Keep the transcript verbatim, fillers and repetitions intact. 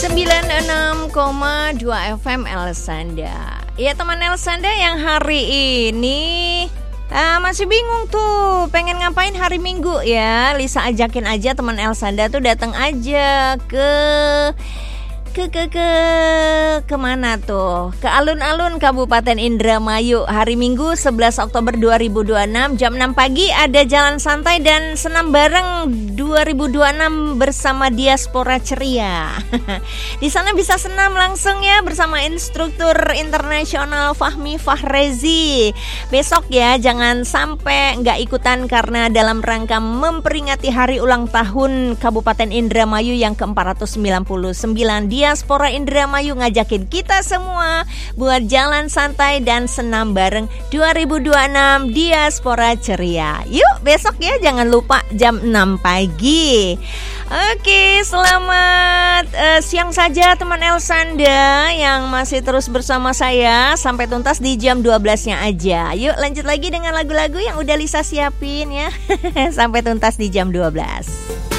sembilan puluh enam koma dua F M Elsanda. Ya teman Elsanda yang hari ini uh, masih bingung tuh pengen ngapain hari Minggu ya. Lisa ajakin aja teman Elsanda tuh datang aja ke ke ke ke kemana tuh? Ke alun-alun Kabupaten Indramayu hari Minggu sebelas Oktober dua ribu dua puluh enam jam enam pagi ada jalan santai dan senam bareng dua ribu dua puluh enam bersama Diaspora Ceria. Di sana bisa senam langsung ya bersama instruktur internasional Fahmi Fahrezi. Besok ya jangan sampai nggak ikutan karena dalam rangka memperingati hari ulang tahun Kabupaten Indramayu yang ke empat ratus sembilan puluh sembilan. Diaspora Indramayu ngajakin kita semua buat jalan santai dan senam bareng dua ribu dua puluh enam Diaspora Ceria. Yuk besok ya jangan lupa jam enam pagi. Oke, selamat uh, siang saja teman Elsanda yang masih terus bersama saya sampai tuntas di jam dua belas-nya aja. Yuk lanjut lagi dengan lagu-lagu yang udah Lisa siapin ya. Sampai tuntas di jam dua belas.